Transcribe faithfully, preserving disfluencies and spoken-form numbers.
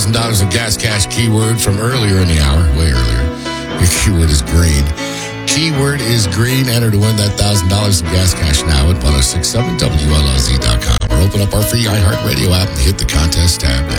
one thousand dollars in gas cash keyword from earlier in the hour, way earlier. Your keyword is green. Keyword is green. Enter to win that one thousand dollars in gas cash now at one oh six seven W L L Z dot com. Or open up our free iHeartRadio app and hit the contest tab there.